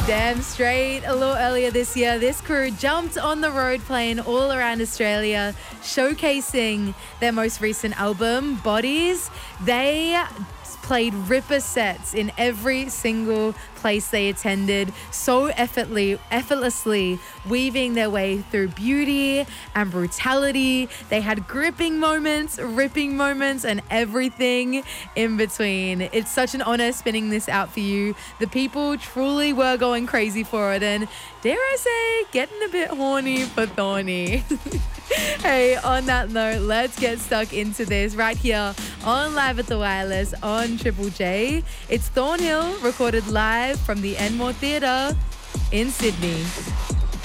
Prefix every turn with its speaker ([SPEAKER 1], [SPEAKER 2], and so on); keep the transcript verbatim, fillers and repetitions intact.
[SPEAKER 1] Damn straight. A little earlier this year, this crew jumped on the road playing all around Australia, showcasing their most recent album, Bodies. They played ripper sets in every single place they attended, so effortlessly, effortlessly weaving their way through beauty and brutality. They had gripping moments, ripping moments, and everything in between. It's such an honor spinning this out for you. The people truly were going crazy for it, and dare I say, getting a bit horny for Thorny. Hey, on that note, let's get stuck into this right here on Live at the Wireless on Triple J. It's Thornhill, recorded live from the Enmore Theatre in Sydney.